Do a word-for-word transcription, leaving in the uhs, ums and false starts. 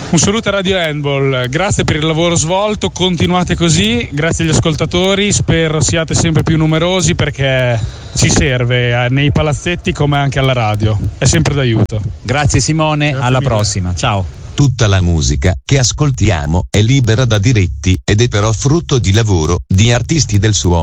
Un saluto a Radio Handball, grazie per il lavoro svolto, continuate così, grazie agli ascoltatori, spero siate sempre più numerosi perché ci serve nei palazzetti come anche alla radio, è sempre d'aiuto. Grazie Simone, Grazie alla mille. prossima, ciao. Tutta la musica che ascoltiamo è libera da diritti ed è però frutto di lavoro di artisti del suo